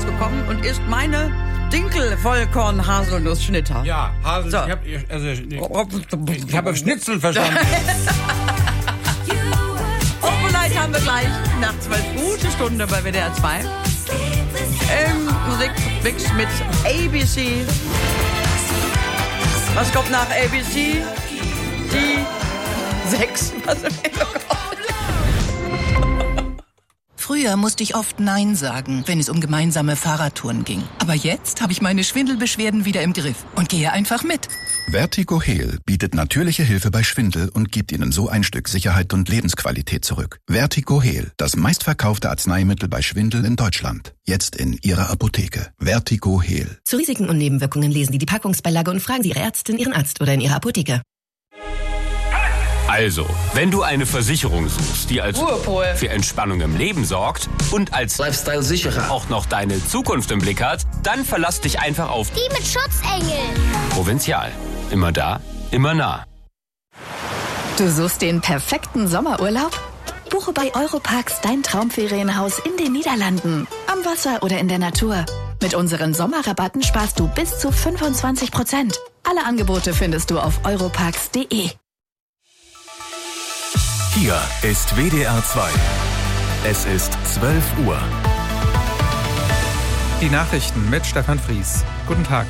rausgekommen und isst meine Dinkel-Vollkorn-Haselnuss-Schnitter. Ja, So. Ich habe Schnitzel verstanden. Opeleit haben wir gleich nach 12. Gute Stunde bei WDR 2. Musikmix mit ABC. Was kommt nach ABC? Die 6. Früher musste ich oft Nein sagen, wenn es um gemeinsame Fahrradtouren ging. Aber jetzt habe ich meine Schwindelbeschwerden wieder im Griff und gehe einfach mit. Vertigo Heal bietet natürliche Hilfe bei Schwindel und gibt Ihnen so ein Stück Sicherheit und Lebensqualität zurück. Vertigo Heal, das meistverkaufte Arzneimittel bei Schwindel in Deutschland. Jetzt in Ihrer Apotheke. Vertigo Heal. Zu Risiken und Nebenwirkungen lesen Sie die Packungsbeilage und fragen Sie Ihre Ärztin, Ihren Arzt oder in Ihrer Apotheke. Also, wenn du eine Versicherung suchst, die als Ruhepol für Entspannung im Leben sorgt und als Lifestyle-Sicherer auch noch deine Zukunft im Blick hat, dann verlass dich einfach auf Die mit Schutzengel. Provinzial. Immer da, immer nah. Du suchst den perfekten Sommerurlaub? Buche bei Europarks dein Traumferienhaus in den Niederlanden, am Wasser oder in der Natur. Mit unseren Sommerrabatten sparst du bis zu 25%. Alle Angebote findest du auf europarks.de. Hier ist WDR 2. Es ist 12 Uhr. Die Nachrichten mit Stefan Fries. Guten Tag.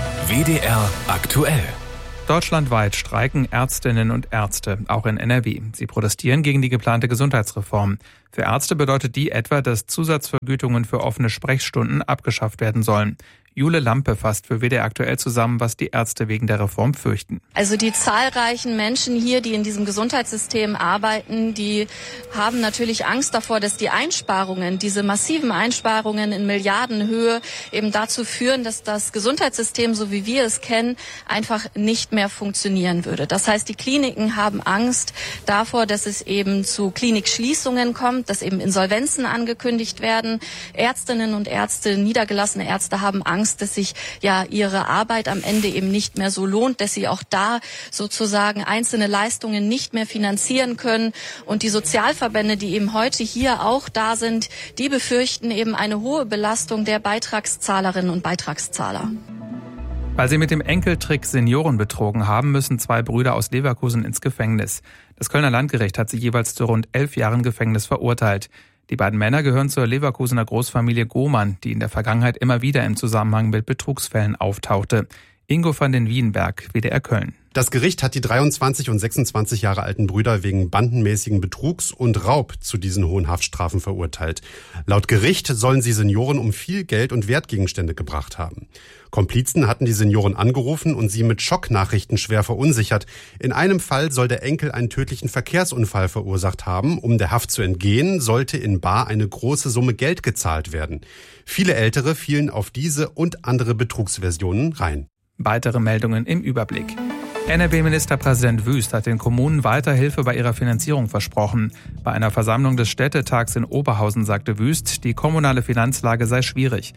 WDR aktuell. Deutschlandweit streiken Ärztinnen und Ärzte, auch in NRW. Sie protestieren gegen die geplante Gesundheitsreform. Für Ärzte bedeutet die etwa, dass Zusatzvergütungen für offene Sprechstunden abgeschafft werden sollen. Jule Lampe fasst für WDR aktuell zusammen, was die Ärzte wegen der Reform fürchten. Also die zahlreichen Menschen hier, die in diesem Gesundheitssystem arbeiten, die haben natürlich Angst davor, dass die Einsparungen, diese massiven Einsparungen in Milliardenhöhe eben dazu führen, dass das Gesundheitssystem, so wie wir es kennen, einfach nicht mehr funktionieren würde. Das heißt, die Kliniken haben Angst davor, dass es eben zu Klinikschließungen kommt, dass eben Insolvenzen angekündigt werden. Ärztinnen und Ärzte, niedergelassene Ärzte haben Angst, dass sich ja ihre Arbeit am Ende eben nicht mehr so lohnt, dass sie auch da sozusagen einzelne Leistungen nicht mehr finanzieren können. Und die Sozialverbände, die eben heute hier auch da sind, die befürchten eben eine hohe Belastung der Beitragszahlerinnen und Beitragszahler. Weil sie mit dem Enkeltrick Senioren betrogen haben, müssen 2 Brüder aus Leverkusen ins Gefängnis. Das Kölner Landgericht hat sie jeweils zu rund 11 Jahren Gefängnis verurteilt. Die beiden Männer gehören zur Leverkusener Großfamilie Gohmann, die in der Vergangenheit immer wieder im Zusammenhang mit Betrugsfällen auftauchte. Ingo van den Wienberg, WDR Köln. Das Gericht hat die 23 und 26 Jahre alten Brüder wegen bandenmäßigen Betrugs und Raub zu diesen hohen Haftstrafen verurteilt. Laut Gericht sollen sie Senioren um viel Geld und Wertgegenstände gebracht haben. Komplizen hatten die Senioren angerufen und sie mit Schocknachrichten schwer verunsichert. In einem Fall soll der Enkel einen tödlichen Verkehrsunfall verursacht haben. Um der Haft zu entgehen, sollte in bar eine große Summe Geld gezahlt werden. Viele Ältere fielen auf diese und andere Betrugsversionen rein. Weitere Meldungen im Überblick. NRW-Ministerpräsident Wüst hat den Kommunen weiter Hilfe bei ihrer Finanzierung versprochen. Bei einer Versammlung des Städtetags in Oberhausen sagte Wüst, die kommunale Finanzlage sei schwierig.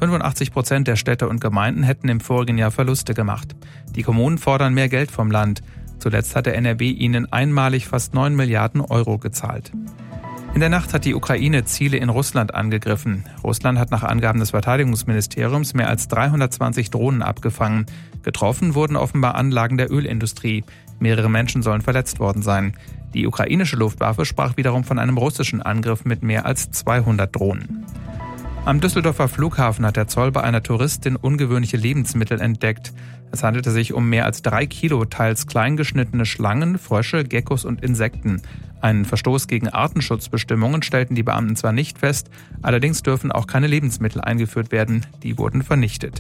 85% der Städte und Gemeinden hätten im vorigen Jahr Verluste gemacht. Die Kommunen fordern mehr Geld vom Land. Zuletzt hat der NRW ihnen einmalig fast 9 Milliarden Euro gezahlt. In der Nacht hat die Ukraine Ziele in Russland angegriffen. Russland hat nach Angaben des Verteidigungsministeriums mehr als 320 Drohnen abgefangen. Getroffen wurden offenbar Anlagen der Ölindustrie. Mehrere Menschen sollen verletzt worden sein. Die ukrainische Luftwaffe sprach wiederum von einem russischen Angriff mit mehr als 200 Drohnen. Am Düsseldorfer Flughafen hat der Zoll bei einer Touristin ungewöhnliche Lebensmittel entdeckt. Es handelte sich um mehr als 3 Kilo teils kleingeschnittene Schlangen, Frösche, Geckos und Insekten. Einen Verstoß gegen Artenschutzbestimmungen stellten die Beamten zwar nicht fest, allerdings dürfen auch keine Lebensmittel eingeführt werden. Die wurden vernichtet.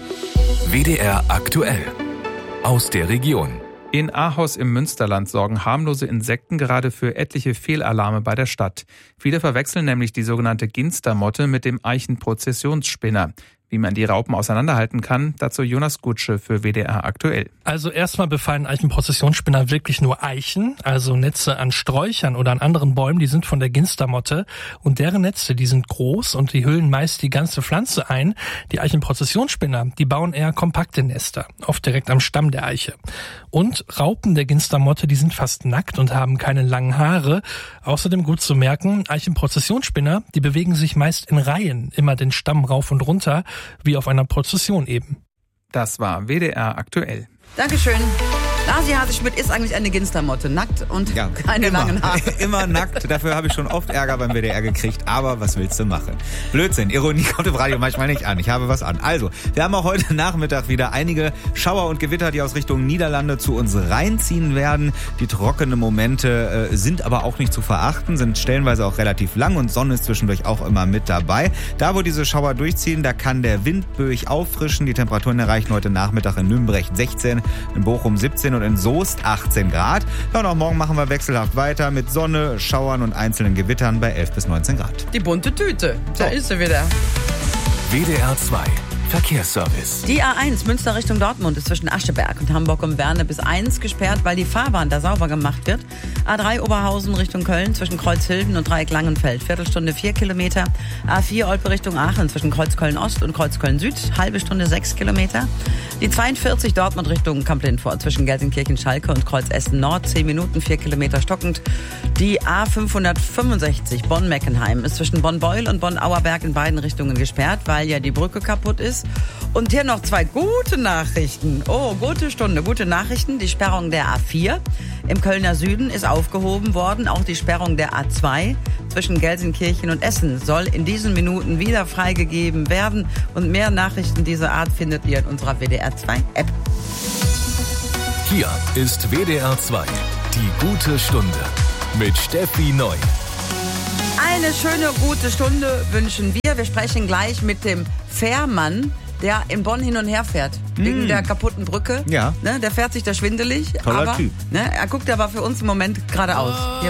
WDR aktuell. Aus der Region. In Ahaus im Münsterland sorgen harmlose Insekten gerade für etliche Fehlalarme bei der Stadt. Viele verwechseln nämlich die sogenannte Ginstermotte mit dem Eichenprozessionsspinner. Wie man die Raupen auseinanderhalten kann, dazu Jonas Gutsche für WDR aktuell. Also erstmal befallen Eichenprozessionsspinner wirklich nur Eichen, also Netze an Sträuchern oder an anderen Bäumen, die sind von der Ginstermotte. Und deren Netze, die sind groß und die hüllen meist die ganze Pflanze ein. Die Eichenprozessionsspinner, die bauen eher kompakte Nester, oft direkt am Stamm der Eiche. Und Raupen der Ginstermotte, die sind fast nackt und haben keine langen Haare. Außerdem gut zu merken, Eichenprozessionsspinner, die bewegen sich meist in Reihen, immer den Stamm rauf und runter, wie auf einer Prozession eben. Das war WDR aktuell. Dankeschön. Lasi Hase-Schmidt ist eigentlich eine Ginstermotte. Nackt und keine langen Haare. Immer nackt. Dafür habe ich schon oft Ärger beim WDR gekriegt. Aber was willst du machen? Blödsinn. Ironie kommt im Radio manchmal nicht an. Ich habe was an. Also, wir haben auch heute Nachmittag wieder einige Schauer und Gewitter, die aus Richtung Niederlande zu uns reinziehen werden. Die trockenen Momente sind aber auch nicht zu verachten, sind stellenweise auch relativ lang und Sonne ist zwischendurch auch immer mit dabei. Da, wo diese Schauer durchziehen, da kann der Wind böig auffrischen. Die Temperaturen erreichen heute Nachmittag in Nümbrecht 16, in Bochum 17 und in Soest 18 Grad. Ja, und auch morgen machen wir wechselhaft weiter mit Sonne, Schauern und einzelnen Gewittern bei 11 bis 19 Grad. Die bunte Tüte, da ist sie wieder. WDR 2 Verkehrsservice. Die A1 Münster Richtung Dortmund ist zwischen Ascheberg und Hamburg um Werne bis 1 gesperrt, weil die Fahrbahn da sauber gemacht wird. A3 Oberhausen Richtung Köln zwischen Kreuzhilden und Dreieck Langenfeld, Viertelstunde 4 Kilometer. A4 Olpe Richtung Aachen zwischen Kreuzköln Ost und Kreuzköln Süd, halbe Stunde 6 Kilometer. Die 42 Dortmund Richtung Kamp-Lindfort zwischen Gelsenkirchen-Schalke und Kreuz Essen Nord, 10 Minuten, 4 Kilometer stockend. Die A565 Bonn-Meckenheim ist zwischen Bonn-Beul und Bonn-Auerberg in beiden Richtungen gesperrt, weil ja die Brücke kaputt ist. Und hier noch 2 gute Nachrichten. Oh, gute Stunde, gute Nachrichten. Die Sperrung der A4 im Kölner Süden ist aufgehoben worden. Auch die Sperrung der A2 zwischen Gelsenkirchen und Essen soll in diesen Minuten wieder freigegeben werden. Und mehr Nachrichten dieser Art findet ihr in unserer WDR 2 App. Hier ist WDR 2, die gute Stunde mit Steffi Neu. Eine schöne, gute Stunde wünschen wir. Wir sprechen gleich mit dem Fährmann, der in Bonn hin und her fährt. Wegen der kaputten Brücke. Ja. Ne, der fährt sich da schwindelig. Toller aber, Typ. Ne, er guckt aber für uns im Moment geradeaus. Hier